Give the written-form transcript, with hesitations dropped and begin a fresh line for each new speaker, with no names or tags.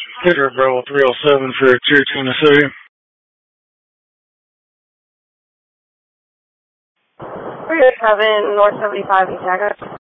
Peter Bravo 307 for Tier 2 in the city.
307 North 75 in Chicago.